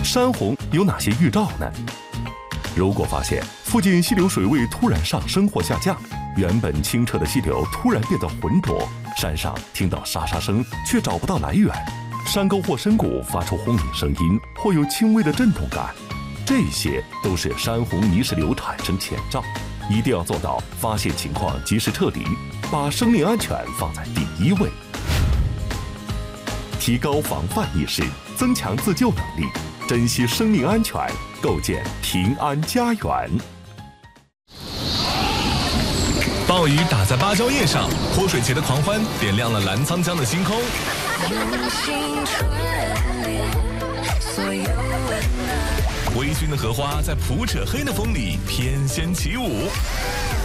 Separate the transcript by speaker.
Speaker 1: 山洪有哪些预兆呢？如果发现附近溪流水位突然上升或下降，原本清澈的溪流突然变得浑浊，山上听到沙沙声却找不到来源，山沟或深谷发出轰鸣声音或有轻微的震动感，这些都是山洪泥石流产生前兆，一定要做到发现情况及时撤离，把生命安全放在第一位。提高防范意识，增强自救能力，珍惜生命安全，构建平安家园。
Speaker 2: 暴雨打在芭蕉叶上，泼水节的狂欢点亮了澜沧江的星空。微醺的荷花在普者黑的风里翩跹起舞，